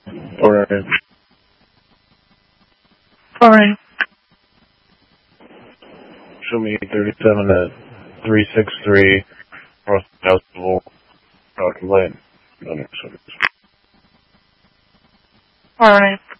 Alright. Alright. Show me 37 at 363 North Festival, Rocky Lane. Alright.